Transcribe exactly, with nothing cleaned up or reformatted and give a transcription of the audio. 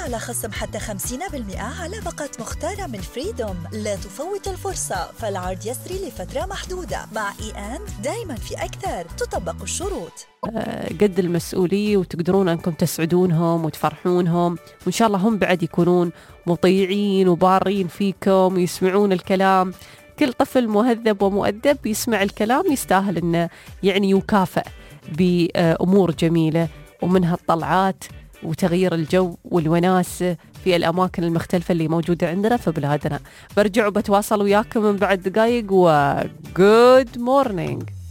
على خصم حتى خمسين بالمئة على باقة مختارة من فريدوم. لا تفوت الفرصة، فالعرض يسري لفترة محدودة. مع إي أند دايما في أكثر، تطبق الشروط. قد المسؤولية وتقدرون أنكم تسعدونهم وتفرحونهم، وإن شاء الله هم بعد يكونون مطيعين وبارين فيكم ويسمعون الكلام. كل طفل مهذب ومؤدب يسمع الكلام يستاهل أنه يعني يكافئ بأمور جميلة، ومنها الطلعات وتغيير الجو والوناس في الأماكن المختلفة اللي موجودة عندنا في بلادنا. برجع وبتواصل وياكم من بعد دقايق. و good morning.